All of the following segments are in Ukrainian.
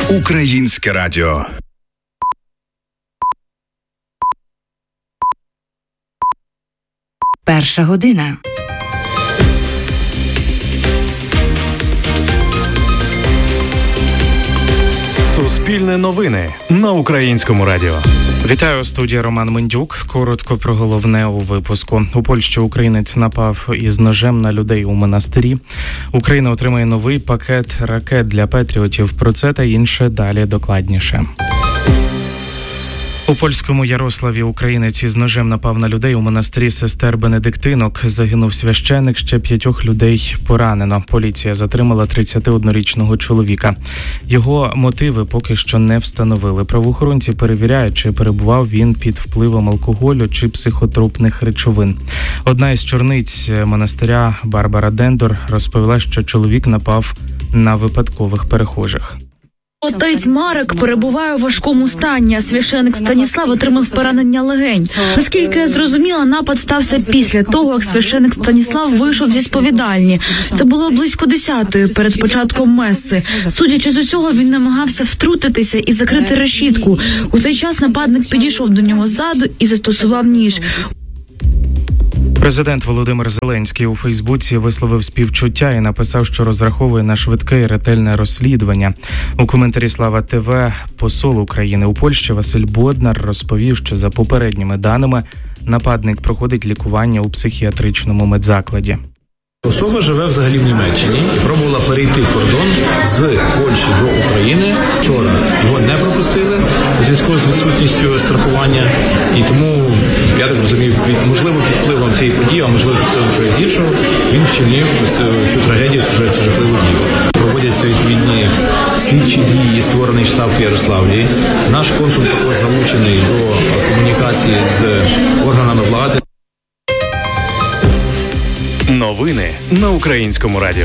Українське радіо. Перша година. Суспільне новини на Українському радіо. Вітаю, студія Роман Мендюк. Коротко про головне у випуску. У Польщі українець напав із ножем на людей у монастирі. Україна отримає новий пакет ракет для патріотів. Про це та інше далі докладніше. У польському Ярославі українець із ножем напав на людей у монастирі сестер Бенедиктинок. Загинув священик, ще 5 людей поранено. Поліція затримала 31-річного чоловіка. Його мотиви поки що не встановили. Правоохоронці перевіряють, чи перебував він під впливом алкоголю чи психотропних речовин. Одна із чорниць монастиря Барбара Дендор розповіла, що чоловік напав на випадкових перехожих. Отець Марек перебуває у важкому стані, а священик Станіслав отримав поранення легень. Наскільки я зрозуміла, напад стався після того, як священик Станіслав вийшов зі сповідальні. Це було близько 10-ї, перед початком меси. Судячи з усього, він намагався втрутитися і закрити решітку. У цей час нападник підійшов до нього ззаду і застосував ніж. Президент Володимир Зеленський у Фейсбуці висловив співчуття і написав, що розраховує на швидке і ретельне розслідування. У коментарі «Слава ТВ» посол України у Польщі Василь Боднар розповів, що за попередніми даними нападник проходить лікування у психіатричному медзакладі. Особа живе взагалі в Німеччині і пробувала перейти кордон з Польщі до України. Вчора його не пропустили у зв'язку з відсутністю страхування. І тому, я так розумію, можливо, під впливом цієї події, а можливо, під впливом чогось іншого, він вчинив цю трагедію, цю жахливу дію. Проводяться відповідні слідчі дії і створений штаб в Ярославлі. Наш консул також залучений до комунікації з органами влади. Новини на Українському радіо.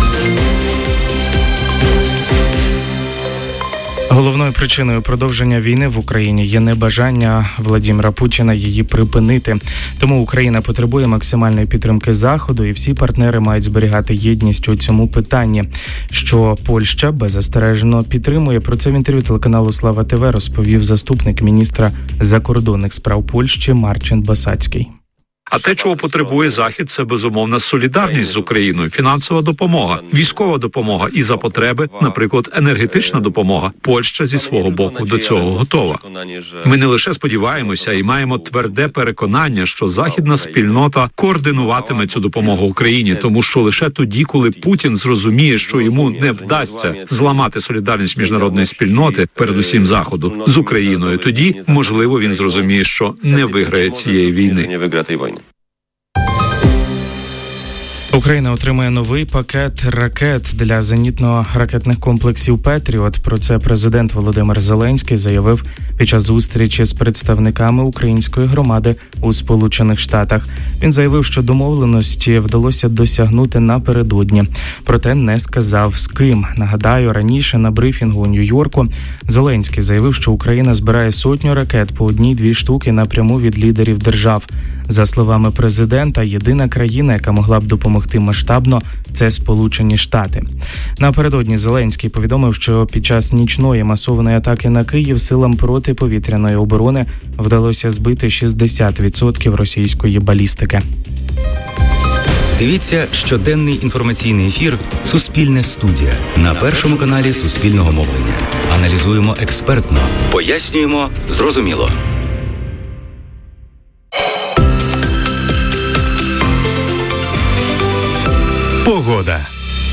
Головною причиною продовження війни в Україні є небажання Владимира Путіна її припинити. Тому Україна потребує максимальної підтримки Заходу, і всі партнери мають зберігати єдність у цьому питанні, що Польща беззастережно підтримує. Про це в інтерв'ю телеканалу «Слава ТВ» розповів заступник міністра закордонних справ Польщі Марчин Басацький. А те, чого потребує Захід, це безумовна солідарність з Україною, фінансова допомога, військова допомога і за потреби, наприклад, енергетична допомога. Польща зі свого боку до цього готова. Ми не лише сподіваємося і маємо тверде переконання, що західна спільнота координуватиме цю допомогу Україні, тому що лише тоді, коли Путін зрозуміє, що йому не вдасться зламати солідарність міжнародної спільноти, передусім Заходу, з Україною, тоді, можливо, він зрозуміє, що не виграє цієї війни. Україна отримає новий пакет ракет для зенітно-ракетних комплексів «Петріот». Про це президент Володимир Зеленський заявив під час зустрічі з представниками української громади у Сполучених Штатах. Він заявив, що домовленості вдалося досягнути напередодні, проте не сказав з ким. Нагадаю, раніше на брифінгу у Нью-Йорку Зеленський заявив, що Україна збирає 100 ракет по 1-2 штуки напряму від лідерів держав. За словами президента, єдина країна, яка могла б допомогти масштабно, це Сполучені Штати. Напередодні Зеленський повідомив, що під час нічної масованої атаки на Київ силам протиповітряної оборони вдалося збити 60% російської балістики. Дивіться щоденний інформаційний ефір «Суспільне студія» на Першому каналі Суспільного мовлення. Аналізуємо експертно, пояснюємо зрозуміло. Погода.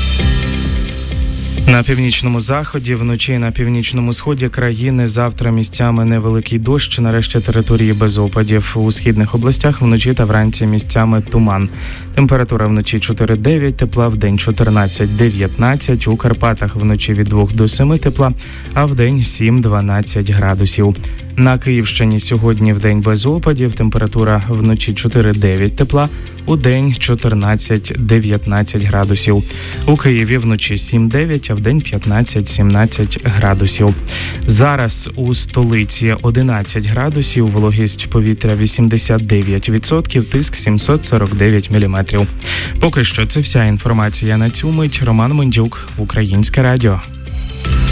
На північному заході, вночі на північному сході країни завтра місцями невеликий дощ, нарешті території без опадів. У східних областях вночі та вранці місцями туман. Температура вночі 4-9 тепла, вдень 14-19, у Карпатах вночі від 2 до 7 тепла, а вдень 7-12 градусів. На Київщині сьогодні вдень без опадів, температура вночі 4-9 тепла, у день 14-19 градусів. У Києві вночі 7-9, а вдень 15-17 градусів. Зараз у столиці 11 градусів, вологість повітря 89%, тиск 749 міліметрів. Поки що це вся інформація на цю мить. Роман Мендюк, Українське радіо.